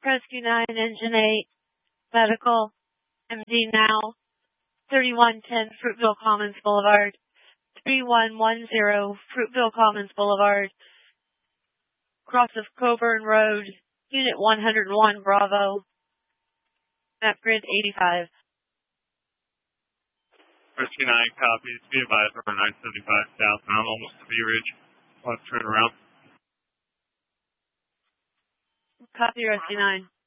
Rescue 9, Engine 8, Medical, MD now, 3110 Fruitville Commons Boulevard, 3110 Fruitville Commons Boulevard, cross of Coburn Road, Unit 101 Bravo, map grid 85. Rescue 9 copies. Be advised over 975 southbound, almost to Bee Ridge. Left turn around. Copy, Rescue 9.